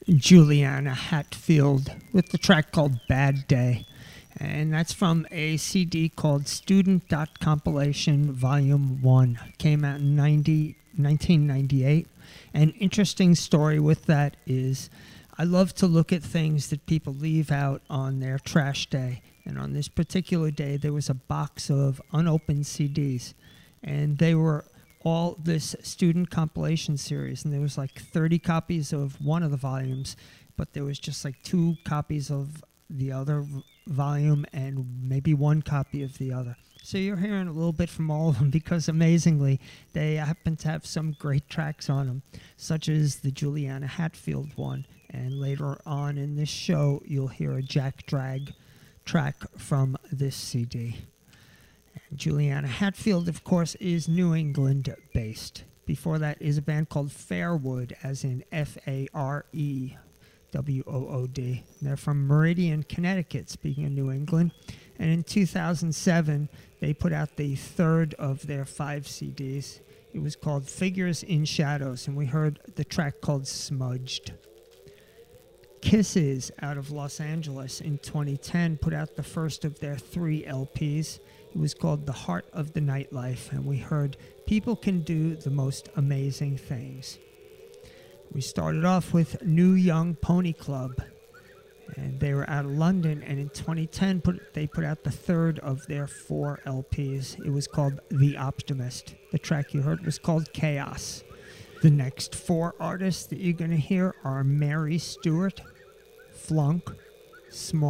Juliana Hatfield with the track called Bad Day. And that's from a CD called Student Compilation Volume 1. Came out in 1998. An interesting story with that is I love to look at things that people leave out on their trash day. And on this particular day, there was a box of unopened CDs. And they were all this student compilation series, and there was like 30 copies of one of the volumes, but there was just like 2 copies of the other volume and maybe 1 copy of the other. So you're hearing a little bit from all of them because amazingly they happen to have some great tracks on them, such as the Juliana Hatfield one, and later on in this show you'll hear a Jack Drag track from this CD. Juliana Hatfield, of course, is New England based. Before that is a band called Fairwood, as in Farewood. They're from Meridian, Connecticut, speaking of New England. And in 2007, they put out the third of their 5 CDs. It was called Figures in Shadows, and we heard the track called Smudged. Kisses, out of Los Angeles in 2010, put out the first of their 3 LPs. It was called The Heart of the Nightlife, and we heard People Can Do the Most Amazing Things. We started off with New Young Pony Club, and they were out of London, and in 2010 they put out the third of their 4 LPs. It was called The Optimist. The track you heard was called Chaos. The next 4 artists that you're going to hear are Mary Stewart, Flunk, Small